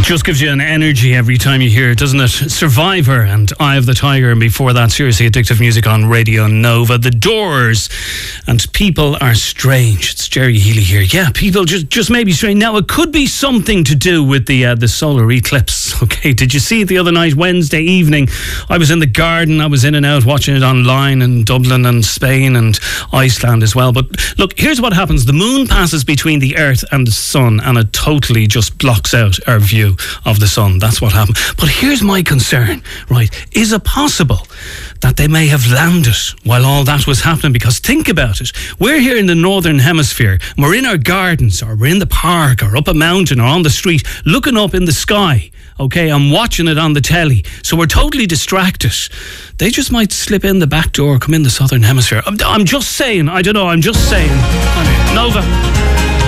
Just gives you an energy every time you hear it, doesn't it? Survivor and Eye of the Tiger, and before that, Seriously Addictive Music on Radio Nova. The Doors and People Are Strange. It's Jerry Healy here. Yeah, people just may be strange. Now, it could be something to do with the solar eclipse. Okay, did you see it the other night, Wednesday evening? I was in the garden. I was in and out watching it online in Dublin and Spain and Iceland as well. But look, here's what happens. The moon passes between the Earth and the sun, and it totally just blocks out our view of the sun. That's what happened. But here's my concern, right? Is it possible that they may have landed while all that was happening? Because think about it. We're here in the Northern Hemisphere, and we're in our gardens, or we're in the park, or up a mountain, or on the street, looking up in the sky, okay, and watching it on the telly. So we're totally distracted. They just might slip in the back door, come in the Southern Hemisphere. I'm just saying. I don't know. I'm just saying. Nova.